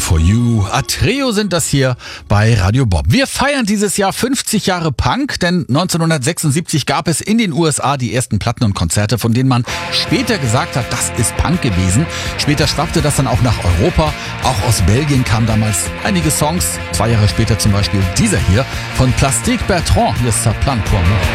for You. Atreo sind das hier bei Radio Bob. Wir feiern dieses Jahr 50 Jahre Punk, denn 1976 gab es in den USA die ersten Platten und Konzerte, von denen man später gesagt hat, das ist Punk gewesen. Später schwappte das dann auch nach Europa. Auch aus Belgien kamen damals einige Songs. 2 Jahre später zum Beispiel dieser hier von Plastique Bertrand. Hier ist Ça plane pour moi.